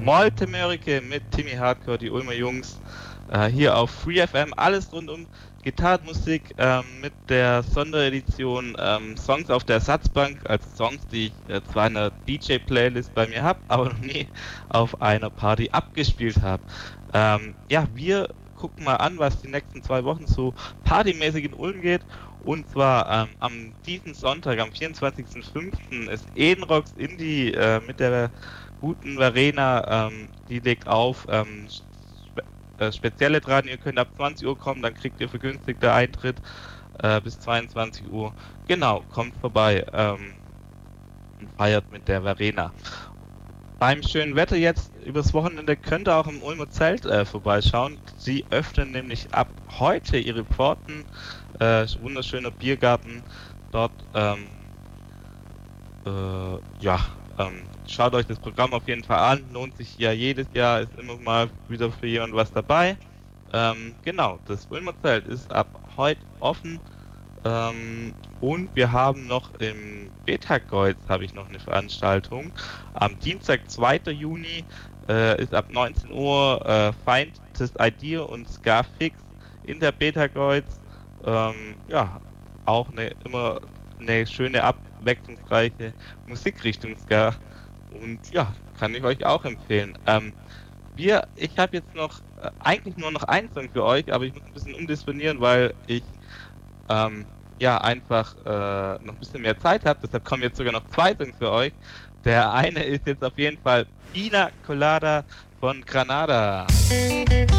Molte Mörike mit Timmy Hardcore, die Ulmer Jungs, hier auf Free FM. Alles rund um Gitarrenmusik mit der Sonderedition Songs auf der Ersatzbank, also Songs, die ich zwar in der DJ-Playlist bei mir habe, aber noch nie auf einer Party abgespielt habe. Wir gucken mal an, was die nächsten 2 Wochen so partymäßig in Ulm geht. Und zwar am diesen Sonntag, am 24.05. ist Edenrocks Indie mit der guten Verena, die legt auf spezielle dran. Ihr könnt ab 20 Uhr kommen, dann kriegt ihr vergünstigter Eintritt bis 22 Uhr. Genau, kommt vorbei und feiert mit der Verena. Beim schönen Wetter jetzt übers Wochenende könnt ihr auch im Ulmer Zelt vorbeischauen. Sie öffnen nämlich ab heute ihre Pforten. Wunderschöner Biergarten dort. Schaut euch das Programm auf jeden Fall an. Lohnt sich ja jedes Jahr, ist immer mal wieder für jemand was dabei. Genau, das Ulmer Zelt ist ab heute offen. Und wir haben noch im Beta-Kreuz habe ich noch eine Veranstaltung. Am Dienstag, 2. Juni, ist ab 19 Uhr Feindest Idea und Scarfix in der Beta-Kreuz. Auch immer eine schöne, abwechslungsreiche Musikrichtung Ska. Und ja, kann ich euch auch empfehlen. Ich habe jetzt noch eigentlich nur noch einen Song für euch, aber ich muss ein bisschen umdisponieren, weil ich einfach noch ein bisschen mehr Zeit habe. Deshalb kommen jetzt sogar noch 2 Songs für euch. Der eine ist jetzt auf jeden Fall Pina Colada von Granada.